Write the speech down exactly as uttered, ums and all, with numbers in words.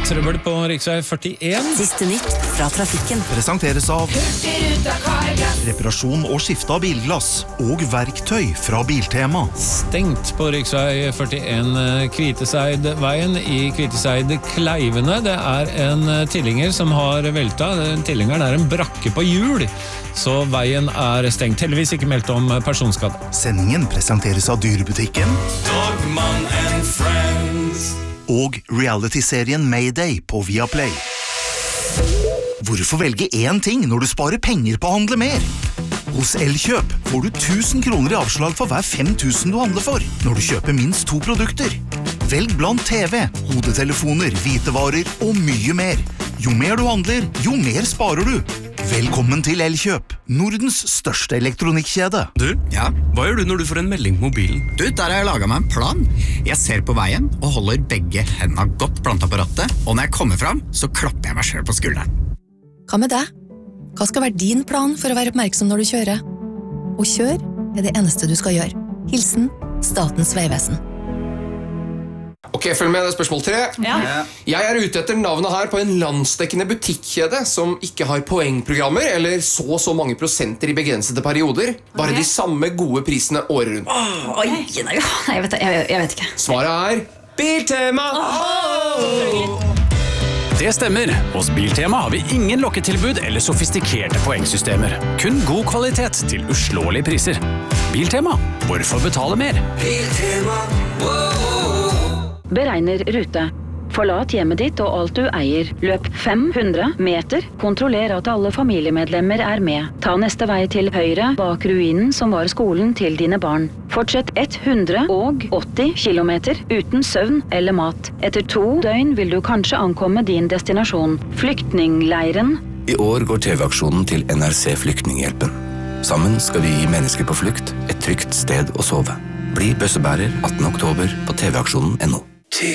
trøbbel på riksvei førtien. Siste nytt fra trafikken. Presenteres av reparasjon og skifte av bilglass og verktøy fra Biltema. Stengt på riksvei førtien Kviteseidveien i Kviteseid-Kleivene. Det er en tilhenger som har velta. Tilhengeren er en brakke på hjul, så veien er stengt. Heldigvis ikke meldt om personskade. Sendingen presenteres av Dyrebutikken Dogman and Friends og reality-serien Mayday på Viaplay. Hvorfor velge én ting når du sparer penger på å handle mer? Hos Elkjøp får du tusen kroner i avslag for hver fem tusen du handler for, når du kjøper minst to produkter. Velg blant T V, hodetelefoner, hvitevarer og mye mer. Jo mer du handler, jo mer sparer du. Velkommen til Elkjøp, Nordens største elektronikkjede. Du, ja, hva gjør du når du får en melding på mobilen? Du, der har jeg laget meg en plan. Jeg ser på veien og holder begge hendene godt plantet på rattet, og når jeg kommer frem, så klapper jeg meg selv på skulderen. Hva med deg? Hva skal være din plan for å være oppmerksom når du kjører? Å kjøre er det eneste du skal gjøre. Hilsen Statens vegvesen. Ok, følg med, det er spørsmål tre. Ja. Jeg er ute etter navnet her på en landsdekkende butikkjede som ikke har poengprogrammer eller så og så mange prosenter i begrensede perioder. Bare Ok. de samme gode prisene året rundt. Oi, nei, jeg vet, jeg, jeg vet ikke. Svaret er Biltema! Det stemmer. Hos Biltema har vi ingen lokketilbud eller sofistikerte poengsystemer. Kun god kvalitet til uslåelige priser. Biltema. Hvorfor betale mer? Biltema, Beregner rute. Forlat hjemmet ditt og alt du eier. Løp fem hundre meter. Kontroller at alle familiemedlemmer er med. Ta neste vei til høyre bak ruinen som var skolen til dine barn. Fortsett hundre åtti kilometer uten søvn eller mat. Etter to døgn vil du kanskje ankomme din destinasjon. Flyktningleiren. I år går T V-aksjonen til N R C Flyktninghjelpen. Sammen skal vi gi mennesker på flukt et trygt sted å sove. Bli bøssebærer attende oktober på T V-aksjonen punktum no.